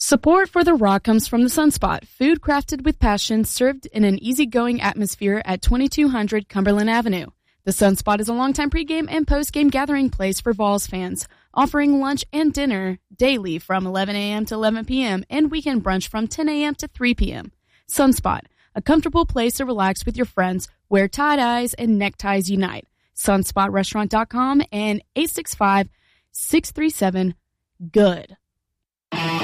Support for The Rock comes from the Sunspot, food crafted with passion, served in an easygoing atmosphere at 2200 Cumberland Avenue. The Sunspot is a longtime pregame and postgame gathering place for Vols fans, offering lunch and dinner daily from 11 a.m. to 11 p.m. and weekend brunch from 10 a.m. to 3 p.m. Sunspot, a comfortable place to relax with your friends where tie-dyes and neckties unite. SunspotRestaurant.com and 865-637-GOOD.